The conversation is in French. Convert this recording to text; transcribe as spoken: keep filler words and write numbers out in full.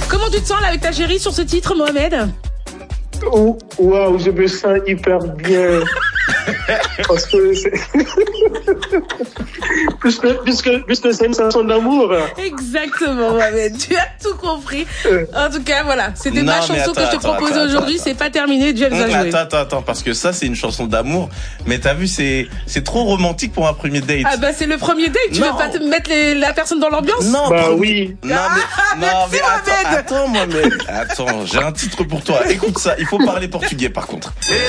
Comment tu te sens là avec ta chérie sur ce titre, Mohamed? Oh, waouh, je me sens hyper bien. Parce que c'est... puisque, puisque, puisque c'est une chanson d'amour. Exactement, Mohamed. Tu as tout compris. En tout cas, voilà. C'était ma chanson attends, que je te attends, propose attends, aujourd'hui. attends, C'est pas terminé. James a joué. Attends, attends, attends, parce que ça, c'est une chanson d'amour. Mais t'as vu, c'est, c'est trop romantique pour un premier date. Ah bah, c'est le premier date. Tu Non. veux pas te mettre les, la personne dans l'ambiance? Non, Bah premier- oui. Non, mais, Ah, non, merci, mais attends, Mohamed. attends, Mohamed. Attends, j'ai un titre pour toi. Écoute ça. Il faut parler portugais, par contre.